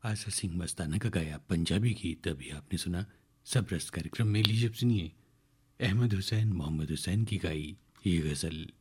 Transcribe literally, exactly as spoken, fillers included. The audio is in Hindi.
आसा सिंह मस्ताना का गाया पंजाबी गीत अभी आपने सुना। सब रस कार्यक्रम में लीजिए अब सुनिए अहमद हुसैन मोहम्मद हुसैन की गाई ये गज़ल।